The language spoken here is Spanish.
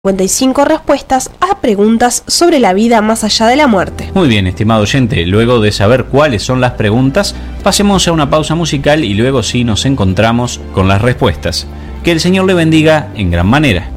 55 respuestas a preguntas sobre la vida más allá de la muerte. Muy bien, estimado oyente, luego de saber cuáles son las preguntas, pasemos a una pausa musical y luego sí nos encontramos con las respuestas. Que el Señor le bendiga en gran manera.